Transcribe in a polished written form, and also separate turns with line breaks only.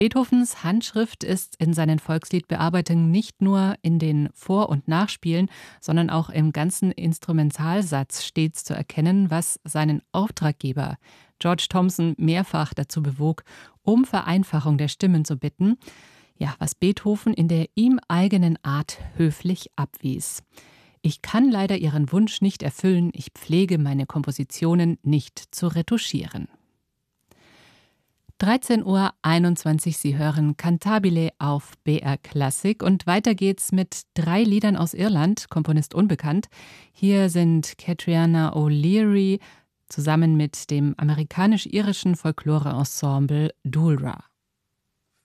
Beethovens Handschrift ist in seinen Volksliedbearbeitungen nicht nur in den Vor- und Nachspielen, sondern auch im ganzen Instrumentalsatz stets zu erkennen, was seinen Auftraggeber George Thomson mehrfach dazu bewog, um Vereinfachung der Stimmen zu bitten, ja, was Beethoven in der ihm eigenen Art höflich abwies. Ich kann leider Ihren Wunsch nicht erfüllen, ich pflege meine Kompositionen nicht zu retuschieren. 13:21 Uhr, Sie hören Cantabile auf BR Klassik und weiter geht's mit 3 Liedern aus Irland, Komponist unbekannt. Hier sind Catriona O'Leary zusammen mit dem amerikanisch-irischen Folklore-Ensemble Dulra.